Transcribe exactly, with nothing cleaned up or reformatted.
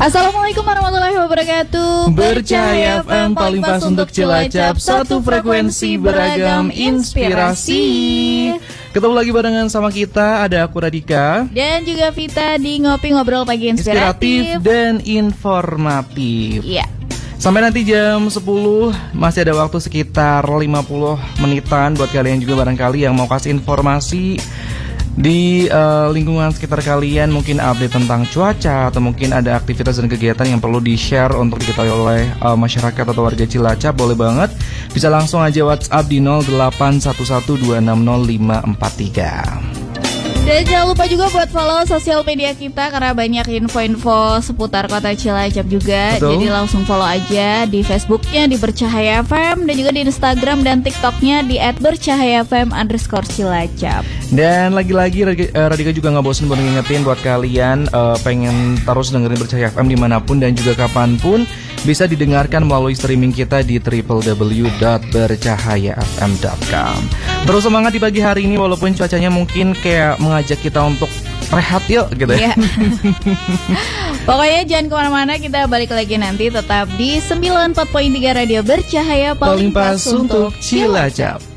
Assalamualaikum warahmatullahi wabarakatuh. Bercahaya F M paling pas untuk Cilacap, satu frekuensi beragam inspirasi. Ketemu lagi barengan sama kita, ada aku Radika dan juga Vita di Ngopi Ngobrol Pagi Inspiratif, inspiratif dan informatif. Iya. Sampai nanti jam sepuluh masih ada waktu sekitar lima puluh menitan buat kalian juga barangkali yang mau kasih informasi di uh, lingkungan sekitar kalian, mungkin update tentang cuaca atau mungkin ada aktivitas dan kegiatan yang perlu di-share untuk diketahui oleh uh, masyarakat atau warga Cilacap. Boleh banget, bisa langsung aja WhatsApp di nol delapan satu satu dua enam nol lima empat tiga. Dan jangan lupa juga buat follow sosial media kita karena banyak info-info seputar kota Cilacap juga. Betul. Jadi langsung follow aja di Facebooknya di Bercahaya F M dan juga di Instagram dan TikToknya di et bercahaya f m underscore Cilacap. Dan lagi-lagi Radika juga gak bosan buat ngingetin buat kalian uh, pengen terus dengerin Bercahaya F M dimanapun dan juga kapanpun, bisa didengarkan melalui streaming kita di w w w dot bercahaya f m dot com. Terus semangat di pagi hari ini walaupun cuacanya mungkin kayak mengajak kita untuk rehat yuk gitu ya. Pokoknya jangan kemana-mana, kita balik lagi nanti tetap di sembilan puluh empat koma tiga Radio Bercahaya paling, paling pas untuk Cilacap.